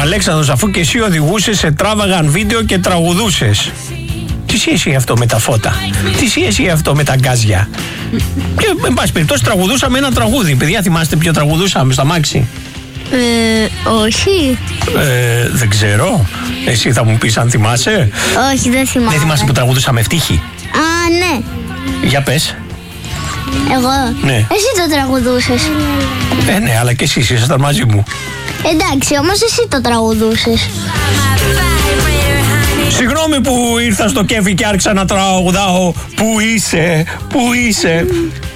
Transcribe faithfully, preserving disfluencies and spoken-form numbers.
Αλέξανδρος, αφού και εσύ οδηγούσες, σε τράβαγαν βίντεο και τραγουδούσες. Τι σχέση αυτό με τα φώτα? Τι σχέση αυτό με τα γκάζια? Και εν πάση περιπτώσει τραγουδούσαμε ένα τραγούδι. Παιδιά, θυμάστε ποιο τραγουδούσαμε στα μάξι? Ε, όχι. Ε, δεν ξέρω. Εσύ θα μου πεις αν θυμάσαι. Όχι, δεν θυμάμαι. Δεν θυμάσαι που τραγουδούσαμε ευτύχη? Α, ναι. Για πες. Εγώ. Ναι. Εσύ το τραγουδούσες. Ε, ναι, αλλά και εσείς ήσασταν μαζί μου. Εντάξει, όμως εσύ το τραγουδούσες. Συγγνώμη που ήρθα στο κέφι και άρχισα να τραγουδάω. Πού είσαι, πού είσαι?